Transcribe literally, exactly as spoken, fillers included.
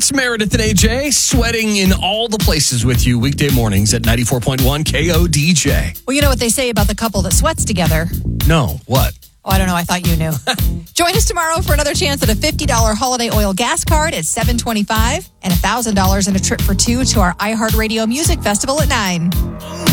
It's Meredith and A J, sweating in all the places with you weekday mornings at ninety-four point one K O D J. Well, you know what they say about the couple that sweats together. No, what? Oh, I don't know. I thought you knew. Join us tomorrow for another chance at a fifty dollars holiday oil gas card at seven twenty-five and one thousand dollars in a trip for two to our iHeartRadio Music Festival at nine.